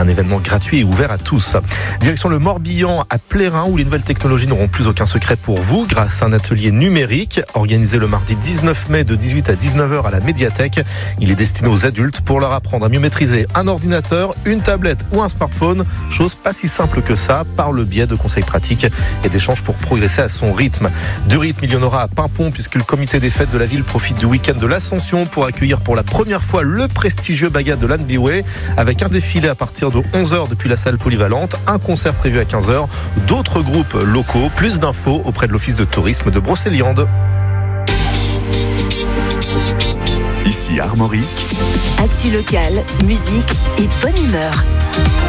Un événement gratuit et ouvert à tous. Direction le Morbihan à Plérin où les nouvelles technologies n'auront plus aucun secret pour vous grâce à un atelier numérique organisé le mardi 19 mai de 18 à 19h à la médiathèque. Il est destiné aux adultes pour leur apprendre à mieux maîtriser un ordinateur, une tablette ou un smartphone. Chose pas si simple que ça par le biais de conseils pratiques et d'échanges pour progresser à son rythme. Du rythme, il y en aura à Pimpon puisque le comité des fêtes de la ville profite du week-end de l'Ascension pour accueillir pour la première fois le prestigieux Bagad de l'Anne Biway avec un défilé à partir de 11h depuis la salle polyvalente, un concert prévu à 15h, d'autres groupes locaux. Plus d'infos auprès de l'office de tourisme de Brocéliande. Ici Armorique. Actu locale, musique et bonne humeur.